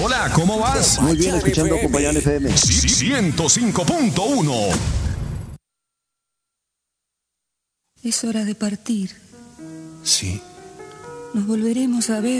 Hola, ¿cómo vas? Muy bien, escuchando Popayán FM. 105.1. Es hora de partir. Sí. Nos volveremos a ver.